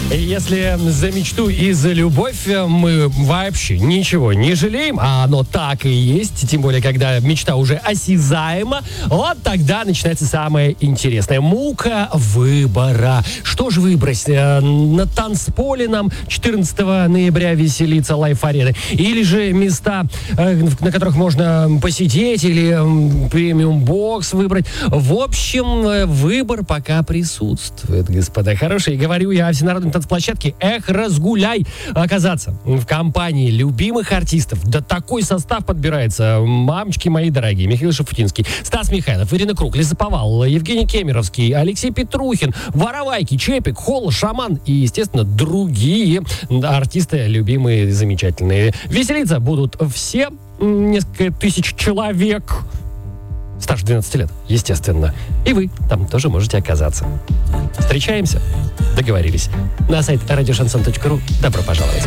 Если за мечту и за любовь мы вообще ничего не жалеем, а оно так и есть, тем более, когда мечта уже осязаема, вот тогда начинается самое интересное. Мука выбора. Что же выбрать? На танцполе нам 14 ноября веселиться Лайф-арены? Или же места, на которых можно посидеть, или премиум-бокс выбрать? В общем, выбор пока присутствует, господа хорошие. Говорю я о всенародной танцплощадке «Эх, разгуляй». Оказаться в компании любимых артистов. Да такой состав подбирается. Мамочки мои дорогие. Михаил Шафутинский, Стас Михайлов, Ирина Круг, Лесоповал, Евгений Кемеровский, Алексей Петрухин, Воровайки, Чепик, Холл, Шаман и, естественно, другие артисты любимые, замечательные. Веселиться будут все, несколько тысяч человек. Старше 12 лет, естественно. И вы там тоже можете оказаться. Встречаемся? Договорились. На сайт радиошансон.ру. Добро пожаловать.